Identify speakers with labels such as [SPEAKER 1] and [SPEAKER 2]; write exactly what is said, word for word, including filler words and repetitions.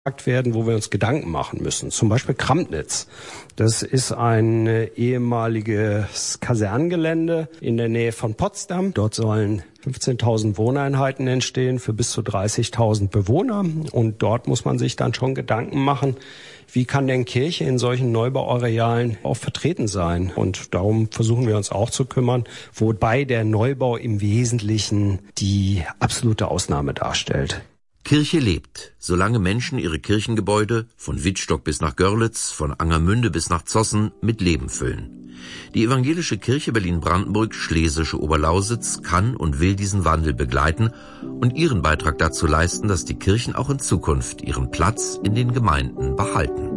[SPEAKER 1] werden, wo wir uns Gedanken machen müssen. Zum Beispiel Krampnitz. Das ist ein ehemaliges Kasernengelände in der Nähe von Potsdam. Dort sollen fünfzehntausend Wohneinheiten entstehen für bis zu dreißigtausend Bewohner. Und dort muss man sich dann schon Gedanken machen, wie kann denn Kirche in solchen Neubauarealen auch vertreten sein? Und darum versuchen wir uns auch zu kümmern, wobei der Neubau im Wesentlichen die absolute Ausnahme darstellt.
[SPEAKER 2] Kirche lebt, solange Menschen ihre Kirchengebäude von Wittstock bis nach Görlitz, von Angermünde bis nach Zossen mit Leben füllen. Die Evangelische Kirche Berlin-Brandenburg Schlesische Oberlausitz kann und will diesen Wandel begleiten und ihren Beitrag dazu leisten, dass die Kirchen auch in Zukunft ihren Platz in den Gemeinden behalten.